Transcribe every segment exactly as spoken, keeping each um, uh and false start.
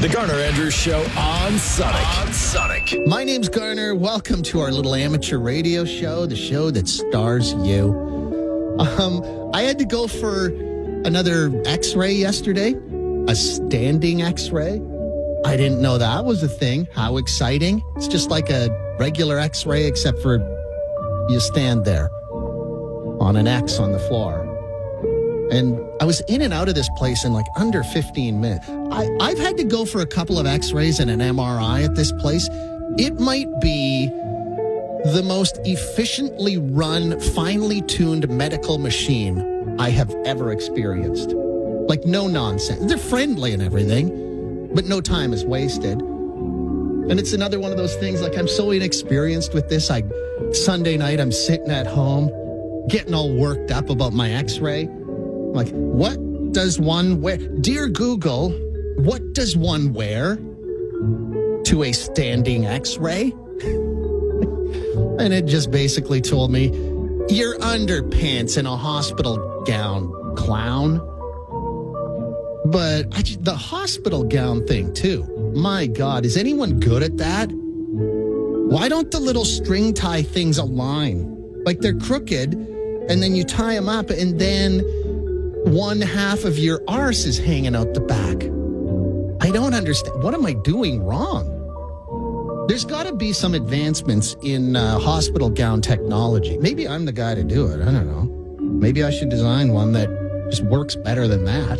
The Garner Andrews Show on Sonic. On Sonic. My name's Garner. Welcome to our little amateur radio show, the show that stars you. Um, I had to go for another x-ray yesterday, a standing x-ray. I didn't know that was a thing. How exciting. It's just like a regular x-ray, except for you stand there on an X on the floor. And I was in and out of this place in like under fifteen minutes. I, I've had to go for a couple of x-rays and an M R I at this place. It might be the most efficiently run, finely tuned medical machine I have ever experienced. Like no nonsense. They're friendly and everything, but no time is wasted. And it's another one of those things, like I'm so inexperienced with this. I Sunday night, I'm sitting at home, getting all worked up about my x-ray. Like, what does one wear? Dear Google, what does one wear to a standing x-ray? And it just basically told me, your underpants in a hospital gown, clown. But I just, the hospital gown thing, too. My God, is anyone good at that? Why don't the little string tie things align? Like they're crooked, and then you tie them up, and then one half of your arse is hanging out the back. I don't understand. What am I doing wrong? There's got to be some advancements in uh, hospital gown technology. Maybe I'm the guy to do it. I don't know. Maybe I should design one that just works better than that.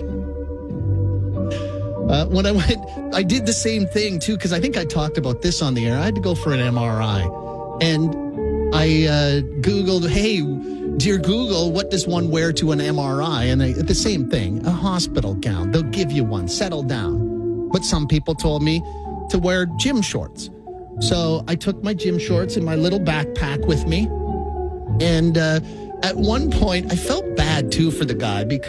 Uh, when I went, I did the same thing, too, because I think I talked about this on the air. I had to go for an M R I. And I uh, Googled, hey, dear Google, what does one wear to an M R I? And they, the same thing, a hospital gown. They'll give you one. Settle down. But some people told me to wear gym shorts. So I took my gym shorts and my little backpack with me. And uh, at one point, I felt bad, too, for the guy because